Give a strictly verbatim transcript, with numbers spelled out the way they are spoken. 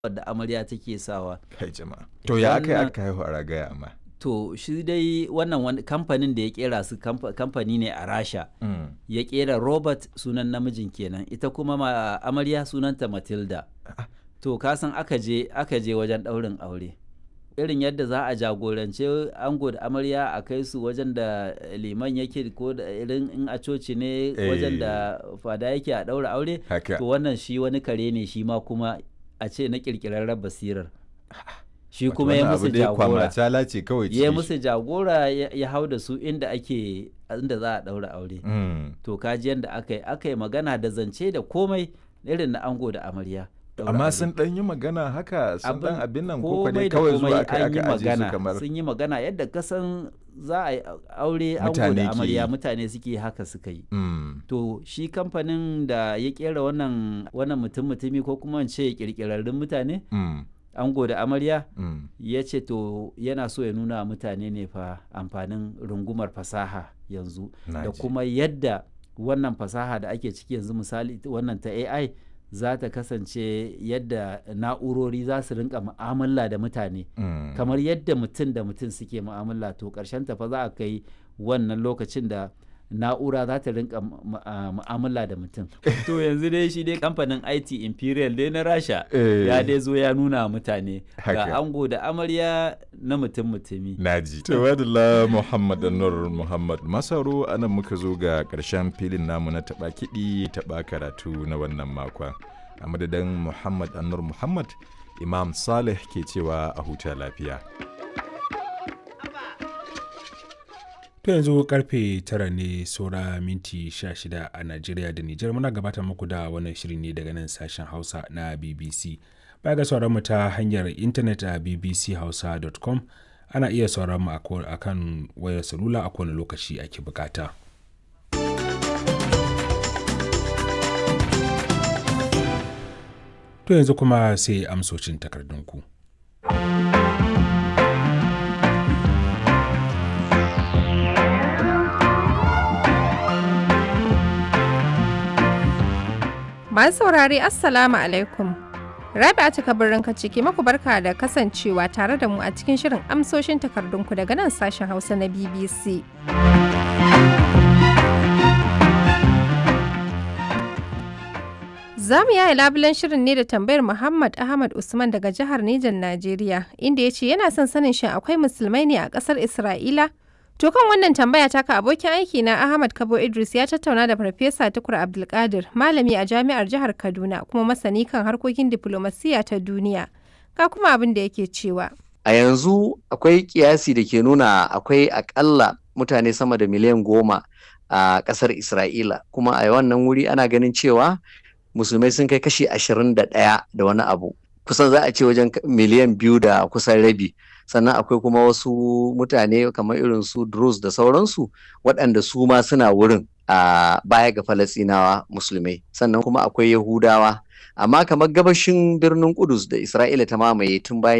da amarya take sawa. Kai jama'a. To ya aka yi aka haihu a ragaya amma? To shi dai wannan wani kamfanin da ya kera su kamfani ne a Rasha. Mm. Ya kera Robert sunan namijin kenan, ita kuma ma amarya sunanta Matilda. To kasan aka je aka je wajen ɗaurin aure. Irin yadda za a jagorance ango da amarya a kai su wajen da liman yake ko da irin in a coci ne wajen da fada yake a ɗaura aure. Haka. To wannan shi wani kare ne shi ma kuma a ce na ƙirƙirarren basirar. Shi kuma ya musu jagora ya musu jagora ya hau da su inda ake inda za a ɗaura aure. Mm. To kaji yadda aka yi aka yi magana da zance da komai irin na ango da amarya. Amma sun ɗan yi magana haka sun ɗan abin nan ko komai da kawai zuwa komai aka an yi aka aje su magana kamar sun yi magana yadda kasan za a yi aure ango Mutane da ke amarya yi. mutane suke haka suka yi. Mm. To shi kamfanin da ya kera wannan wannan mutum mutumi ko kuma in ce kirkirarrun mutane Mm. ango da amarya Mm. ya ce to yana so ya nuna wa mutane ne fa amfanin rungumar fasaha yanzu Na da ji. kuma yadda wannan fasaha da ake ciki yanzu misali wannan ta A I za ta kasance yadda na'urori za su rinka mu'amala da mutane Mm. kamar yadda mutum da mutum suke mu'amala to karshen ta fa za a kai wannan lokacin da na'ura za ta rinka mu- a- mu'amala da mutum. To yanzu dai shi dai kamfanin I T Imperial dai na Rasha Eh. ya dai zo ya nuna wa mutane Haka. ga ango da amarya na mutum mutumi. Naji. Tawadala Muhammad Nur Muhammad Masaro anan muka zo ga ƙarshen filin namu na taɓa kiɗi taɓa karatu na wannan makon. A madadin Muhammad Nur Muhammad, Imam Saleh ke cewa a huta lafiya. To yanzu karfe tara ne saura minti sha shida a Najeriya da Nijar muna gabatar muku da wannan shirin ne daga nan sashen Hausa na B B C. Baya ga sauran mu ta hanyar intanet a b b c hausa dot com ana iya sauran mu a ko- a kan wayar salula a kowane lokaci ake bukata. To yanzu kuma sai amsocin takardunku. Masu saurare Assalamu alaikum. Rabi'a ta kabarin ka ciki maku barka da kasancewa tare da mu a cikin shirin amsoshin takardunku daga nan sashen Hausa na B B C. Za mu yaya labulen shirin ne da tambayar Muhammad Ahmad Usman daga jihar Nijar Najeriya, inda ya ce yana son sanin shin akwai musulmai ne a ƙasar Isra'ila? To kan wannan tambaya taka abokin aiki na Ahmad Kabo Idris ya tattauna da Farfesa Tukur Abdulkadir, malami a jami'ar jihar Kaduna kuma masani kan harkokin diflomasiyya ta duniya. Ga kuma abin da yake cewa. A yanzu akwai kiyasi da ke nuna akwai akalla mutane sama da miliyan goma a ƙasar Isra'ila, kuma a wannan wuri ana ganin cewa musulmai sun kai kashi ashirin da ɗaya da wani abu. Kusan za a ce wajen miliyan biyu da kusan rabi. Sannan akwai kuma wasu mutane kamar irin su Druze da sauransu waɗanda su ma suna wurin a baya ga Falasɗinawa musulmai. Sannan kuma akwai Yahudawa. Amma kamar gabashin birnin Kudus da Isra'ila ta mamaye tun bayan